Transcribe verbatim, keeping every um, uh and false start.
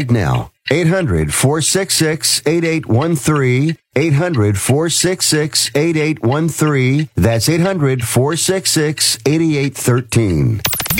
now. eight hundred, four six six, eight eight one three. eight hundred, four six six, eight eight one three. That's eight hundred, four six six, eight eight one three.